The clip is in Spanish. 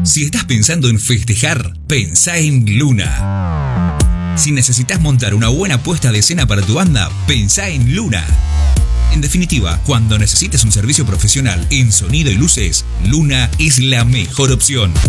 Si estás pensando en festejar, pensá en Luna. Si necesitas montar una buena puesta de escena para tu banda, pensá en Luna. En definitiva, cuando necesites un servicio profesional en sonido y luces, Luna es la mejor opción.